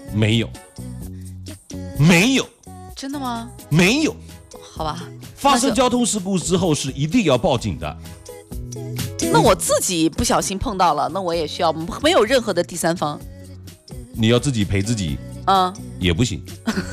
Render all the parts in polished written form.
没有，没有， 真的吗？ 没有。 好吧， 发生交通事故之后是一定要报警的。 那我自己不小心碰到了，那我也需要没有任何的第三方。 你要自己赔自己，也不行。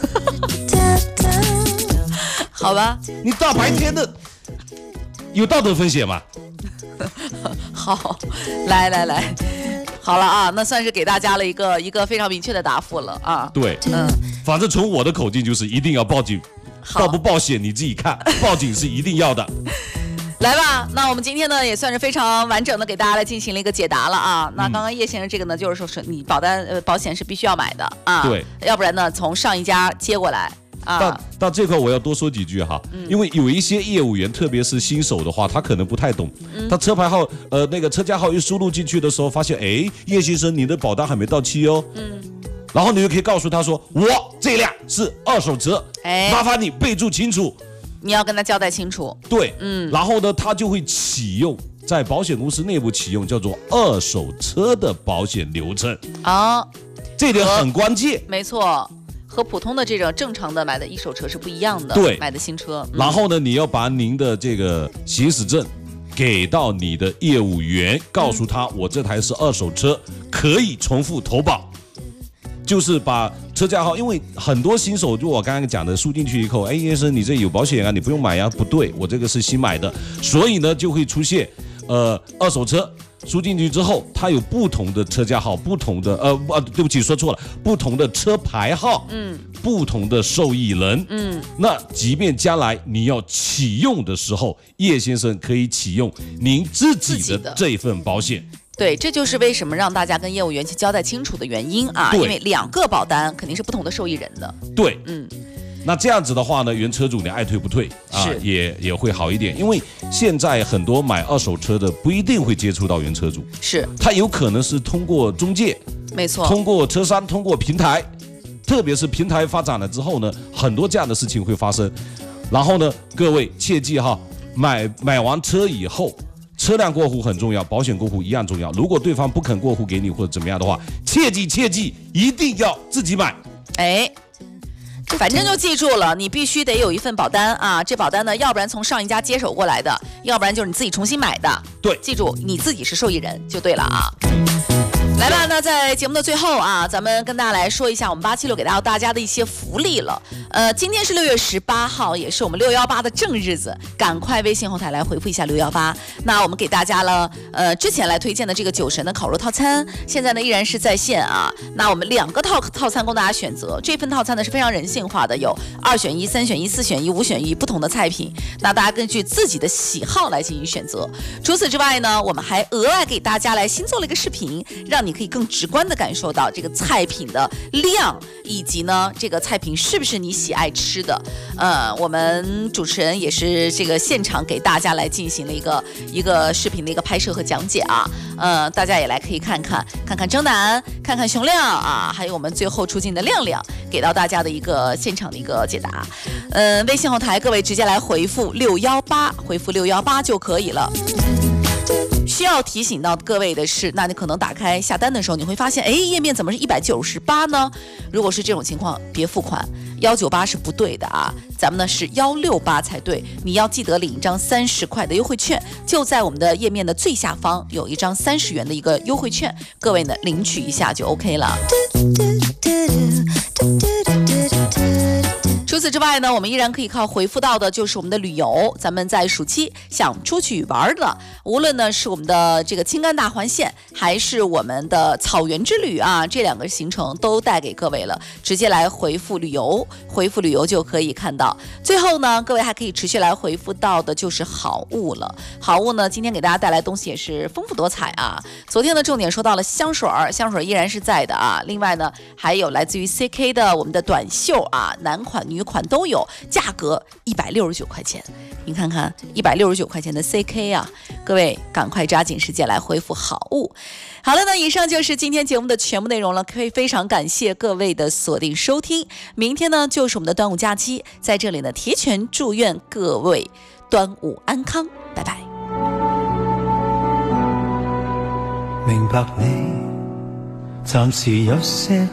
好吧， 你大白天的有道德风险吗？ 好，来，好了啊，那算是给大家了一个非常明确的答复了啊。 对，反正从我的口径就是一定要报警，报不报险你自己看，报警是一定要的。 来吧，那我们今天呢也算是非常完整的给大家来进行了一个解答了啊。那刚刚叶先生这个呢，就是说是你保险是必须要买的啊， 对， 要不然呢从上一家接过来啊。 到这块我要多说几句哈，因为有一些业务员，特别是新手的话，他可能不太懂，他车牌号那个车架号一输入进去的时候，发现叶先生你的保单还没到期哦，然后你就可以告诉他说，我这辆是二手车，麻烦你备注清楚。 你要跟他交代清楚， 对，然后呢，他就会启用在保险公司内部启用叫做二手车的保险流程啊， 这点很关键。 没错，和普通的这种正常的买的一手车是不一样的。 对， 买的新车， 然后呢，你要把您的这个行驶证给到你的业务员，告诉他我这台是二手车，可以重复投保。就是把车架号，因为很多新手就我刚刚讲的输进去以后，叶生你这有保险啊，你不用买呀，不对，我这个是新买的，所以呢就会出现二手车输进去之后，它有不同的车架号，不同的对不起说错了，不同的车牌号，不同的受益人，那即便将来你要启用的时候，叶先生可以启用您自己的这份保险。 对，这就是为什么让大家跟业务员去交代清楚的原因啊，因为两个保单肯定是不同的受益人的。 对，那这样子的话呢，原车主你爱退不退啊，也会好一点，因为现在很多买二手车的不一定会接触到原车主， 是， 他有可能是通过中介， 没错， 通过车商，通过平台，特别是平台发展了之后呢，很多这样的事情会发生。然后呢，各位切记哈，买完车以后。车辆过户很重要，保险过户一样重要。如果对方不肯过户给你或者怎么样的话，切记，一定要自己买。 反正就记住了，你必须得有一份保单啊。这保单呢，要不然从上一家接手过来的，要不然就是你自己重新买的。 对， 记住你自己是受益人就对了啊。来吧，那在节目的最后啊，咱们跟大家来说一下我们876给到大家的一些福利了。今天是6月18号，也是我们618的正日子，赶快微信后台来回复一下618。那我们给大家了，之前来推荐的这个酒神的烤肉套餐，现在呢依然是在线啊。那我们2个套餐供大家选择，这份套餐呢是非常人性化的，有2选1、3选1、4选1、5选1不同的菜品，那大家根据自己的喜好来进行选择。除此之外呢，我们还额外给大家来新做了一个视频，让你可以更直观的感受到这个菜品的量，以及呢这个菜品是不是你喜爱吃的。我们主持人也是这个现场给大家来进行了一个视频的一个拍摄和讲解啊。大家也来可以看看征南，看看熊亮啊，还有我们最后出镜的亮亮，给到大家的一个现场的一个解答。微信后台各位直接来回复618，回复618就可以了。需要提醒到各位的是，那你可能打开下单的时候，你会发现，页面怎么是198呢？如果是这种情况，别付款，198是不对的啊，咱们呢是168才对。你要记得领一张30块的优惠券，就在我们的页面的最下方有一张30元的一个优惠券，各位呢领取一下就 OK 了。除此之外呢，我们依然可以靠回复到的就是我们的旅游。咱们在暑期想出去玩的，无论呢是我们的这个青甘大环线，还是我们的草原之旅啊，这2个行程都带给各位了。直接来回复旅游，回复旅游就可以看到。最后呢，各位还可以持续来回复到的就是好物了。好物呢，今天给大家带来的东西也是丰富多彩啊。昨天的重点说到了香水依然是在的啊。另外呢，还有来自于 CK 的我们的短袖啊，男款女款都有，价格169块钱。你看看169块钱的 CK 啊，各位赶快抓紧时间来回复好物。好了，那以上就是今天节目的全部内容了，可以非常感谢各位的锁定收听。明天呢就是我们的端午假期，在这里呢提前祝愿各位端午安康，拜拜。 明白你暫時有些